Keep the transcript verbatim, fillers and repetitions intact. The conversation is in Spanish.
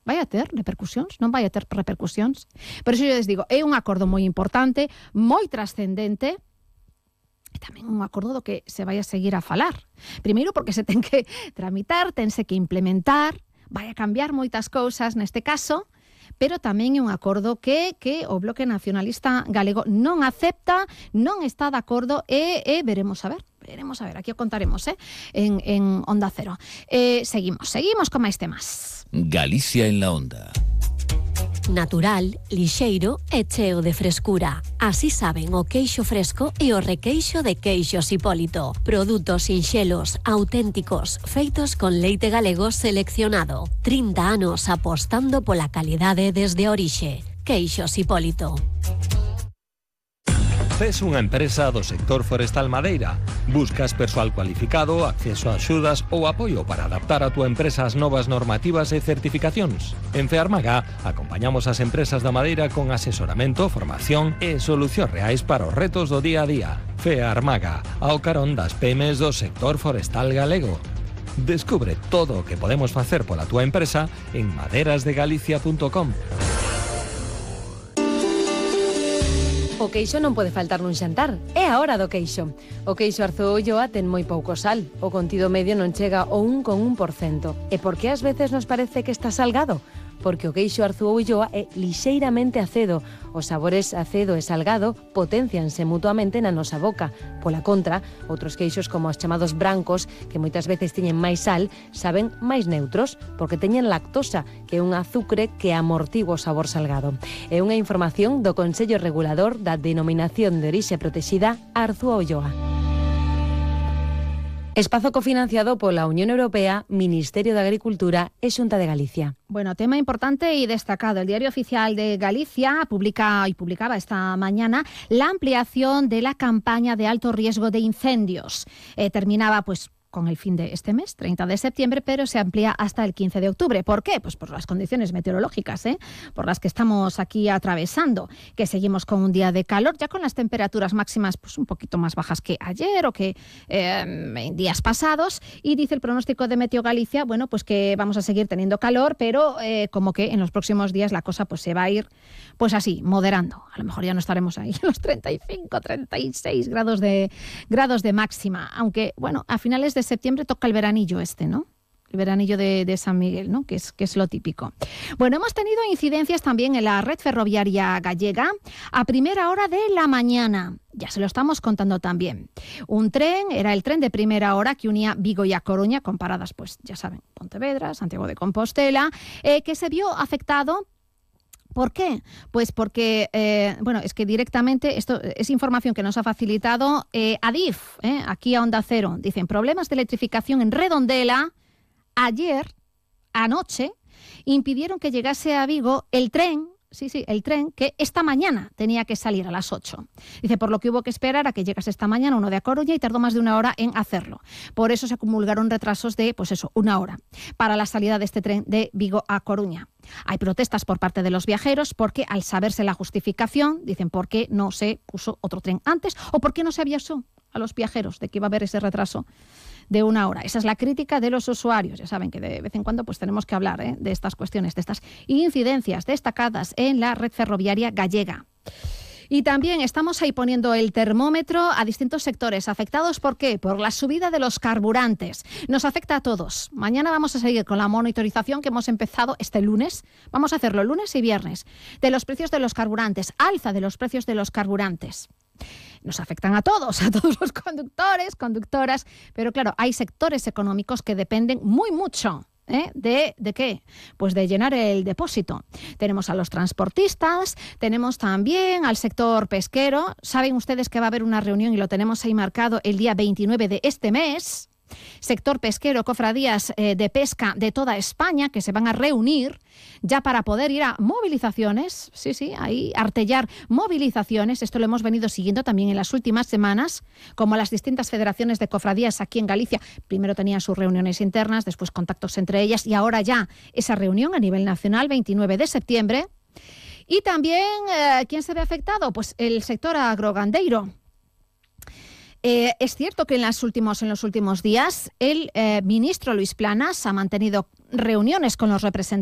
vai a ter repercusións, non vai a ter repercusións. Por iso eu les digo, é un acordo moi importante, moi trascendente, e tamén un acordo do que se vai a seguir a falar. Primeiro porque se ten que tramitar, tense que implementar, vai a cambiar moitas cousas neste caso, pero tamén é un acordo que, que o Bloque Nacionalista Galego non acepta, non está de acordo e, e veremos a ver. Veremos a ver, aquí o contaremos, eh, en, en Onda Cero. Eh, seguimos, seguimos con máis temas. Galicia en la Onda. Natural, lixeiro e cheo de frescura. Así saben o queixo fresco e o requeixo de Queixos Hipólito. Produtos sinxelos, auténticos, feitos con leite galego seleccionado. trinta anos apostando pola calidade desde a orixe. Queixos Hipólito. Tes unha empresa do sector forestal madeira. Buscas persoal cualificado, acceso a axudas ou apoio para adaptar a túa empresa ás novas normativas e certificacións. En Fearmaga acompañamos as empresas da madeira con asesoramento, formación e solucións reais para os retos do día a día. Fearmaga, ao carón das pymes do sector forestal galego. Descubre todo o que podemos facer pola túa empresa en maderas de galicia punto com. O queixo non pode faltar nun xantar. É a hora do queixo. O queixo Arzúa Ulloa ten moi pouco sal. O contido medio non chega ao un coma un por cento. E por que ás veces nos parece que está salgado? Porque o queixo Arzúa Ulloa é lixeiramente acedo. Os sabores acedo e salgado potencianse mutuamente na nosa boca. Pola contra, outros queixos como os chamados brancos, que moitas veces teñen máis sal, saben máis neutros, porque teñen lactosa, que é un azucre que amortigua o sabor salgado. É unha información do Consello Regulador da Denominación de Orixe Protexida Arzúa Ulloa. Espazo cofinanciado pola Unión Europea, Ministerio de Agricultura e Xunta de Galicia. Bueno, tema importante y destacado. El Diario Oficial de Galicia publica y publicaba esta mañana la ampliación de la campaña de alto riesgo de incendios. Eh, terminaba, pues, con el fin de este mes, treinta de septiembre, pero se amplía hasta el quince de octubre. ¿Por qué? Pues por las condiciones meteorológicas, ¿eh? por las que estamos aquí atravesando, que seguimos con un día de calor, ya con las temperaturas máximas pues un poquito más bajas que ayer o que eh, en días pasados, y dice el pronóstico de Meteo Galicia, bueno, pues que vamos a seguir teniendo calor, pero eh, como que en los próximos días la cosa pues se va a ir, pues así, moderando. A lo mejor ya no estaremos ahí en los treinta y cinco, treinta y seis grados de, grados de máxima, aunque, bueno, a finales de septiembre toca el veranillo este, ¿no? El veranillo de, de San Miguel, ¿no? Que es, que es lo típico. Bueno, hemos tenido incidencias también en la red ferroviaria gallega a primera hora de la mañana. Ya se lo estamos contando también. Un tren, era el tren de primera hora que unía Vigo y A Coruña, con paradas, pues ya saben, Pontevedra, Santiago de Compostela, eh, que se vio afectado. ¿Por qué? Pues porque, eh, bueno, es que directamente, esto es información que nos ha facilitado eh, Adif, eh, aquí a Onda Cero. Dicen, problemas de electrificación en Redondela, ayer, anoche, impidieron que llegase a Vigo el tren, sí, sí, el tren que esta mañana tenía que salir a las ocho. Dice, por lo que hubo que esperar a que llegase esta mañana uno de A Coruña y tardó más de una hora en hacerlo. Por eso se acumularon retrasos de, pues eso, una hora para la salida de este tren de Vigo a Coruña. Hay protestas por parte de los viajeros porque al saberse la justificación, dicen, ¿por qué no se puso otro tren antes? ¿O por qué no se avisó a los viajeros de que iba a haber ese retraso de una hora? Esa es la crítica de los usuarios. Ya saben que de vez en cuando pues tenemos que hablar ¿eh? de estas cuestiones, de estas incidencias destacadas en la red ferroviaria gallega. Y también estamos ahí poniendo el termómetro a distintos sectores afectados. ¿Por qué? Por la subida de los carburantes. Nos afecta a todos. Mañana vamos a seguir con la monitorización que hemos empezado este lunes. Vamos a hacerlo lunes y viernes. De los precios de los carburantes. Alza de los precios de los carburantes. Nos afectan a todos, a todos los conductores, conductoras. Pero claro, hay sectores económicos que dependen muy mucho. ¿Eh? ¿De, ¿De qué? Pues de llenar el depósito. Tenemos a los transportistas, tenemos también al sector pesquero. Saben ustedes que va a haber una reunión y lo tenemos ahí marcado el día veintinueve de este mes. Sector pesquero, cofradías eh, de pesca de toda España que se van a reunir ya para poder ir a movilizaciones, sí, sí, ahí artellar movilizaciones. Esto lo hemos venido siguiendo también en las últimas semanas, como las distintas federaciones de cofradías aquí en Galicia. Primero tenían sus reuniones internas, después contactos entre ellas y ahora ya esa reunión a nivel nacional, veintinueve de septiembre. Y también, eh, ¿quién se ve afectado? Pues el sector agrogandeiro. Eh, es cierto que en, las últimos, en los últimos días el eh, ministro Luis Planas ha mantenido reuniones con los representantes